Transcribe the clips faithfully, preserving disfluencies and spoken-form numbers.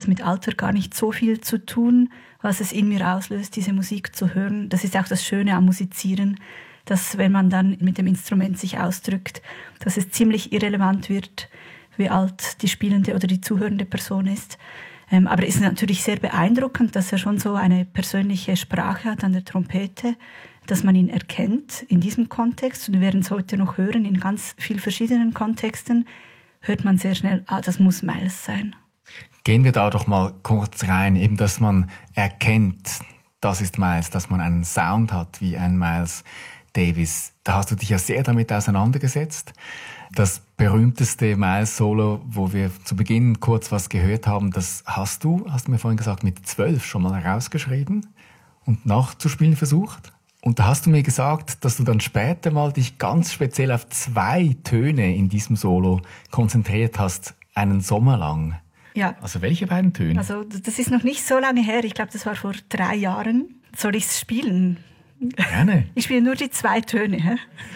mit Alter gar nicht so viel zu tun, was es in mir auslöst, diese Musik zu hören. Das ist auch das Schöne am Musizieren, dass wenn man dann mit dem Instrument sich ausdrückt, dass es ziemlich irrelevant wird, wie alt die spielende oder die zuhörende Person ist. Ähm, aber es ist natürlich sehr beeindruckend, dass er schon so eine persönliche Sprache hat an der Trompete, dass man ihn erkennt in diesem Kontext. Und wir werden es heute noch hören, in ganz vielen verschiedenen Kontexten hört man sehr schnell, ah, das muss Miles sein. Gehen wir da doch mal kurz rein, eben, dass man erkennt, das ist Miles, dass man einen Sound hat wie ein Miles Davis. Da hast du dich ja sehr damit auseinandergesetzt. Das berühmteste Miles-Solo, wo wir zu Beginn kurz was gehört haben, das hast du, hast du mir vorhin gesagt, mit zwölf schon mal herausgeschrieben und nachzuspielen versucht. Und da hast du mir gesagt, dass du dann später mal dich ganz speziell auf zwei Töne in diesem Solo konzentriert hast, einen Sommer lang. Ja. Also welche beiden Töne? Also das ist noch nicht so lange her. Ich glaube, das war vor drei Jahren. Soll ich es spielen? Gerne. Ich spiele nur die zwei Töne. Hä?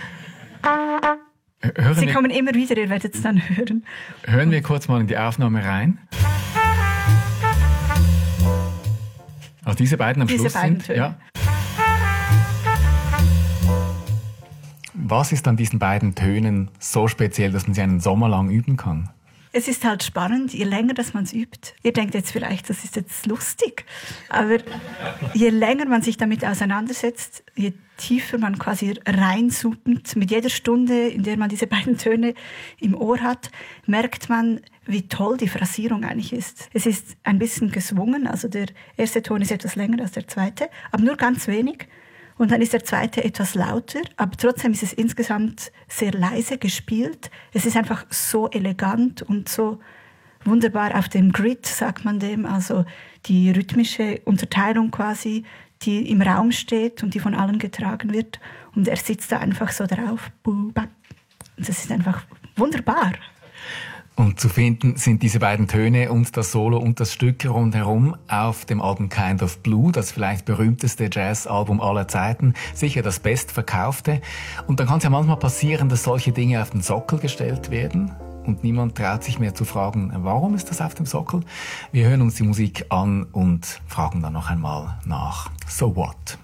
Hören Sie wir, kommen immer wieder, ihr werdet es dann hören. Hören wir kurz mal in die Aufnahme rein. Also diese beiden am diese Schluss beiden sind, Töne. Ja. Was ist an diesen beiden Tönen so speziell, dass man sie einen Sommer lang üben kann? Es ist halt spannend, je länger dass man es übt. Ihr denkt jetzt vielleicht, das ist jetzt lustig. Aber je länger man sich damit auseinandersetzt, je tiefer man quasi reinzoomt, mit jeder Stunde, in der man diese beiden Töne im Ohr hat, merkt man, wie toll die Phrasierung eigentlich ist. Es ist ein bisschen geschwungen, also der erste Ton ist etwas länger als der zweite, aber nur ganz wenig. Und dann ist der zweite etwas lauter, aber trotzdem ist es insgesamt sehr leise gespielt. Es ist einfach so elegant und so wunderbar auf dem Grid, sagt man dem, also die rhythmische Unterteilung quasi, die im Raum steht und die von allen getragen wird. Und er sitzt da einfach so drauf. Und das ist einfach wunderbar. Und zu finden sind diese beiden Töne und das Solo und das Stück rundherum auf dem Album Kind of Blue, das vielleicht berühmteste Jazz-Album aller Zeiten, sicher das bestverkaufte. Und dann kann es ja manchmal passieren, dass solche Dinge auf den Sockel gestellt werden und niemand traut sich mehr zu fragen, warum ist das auf dem Sockel? Wir hören uns die Musik an und fragen dann noch einmal nach. So what?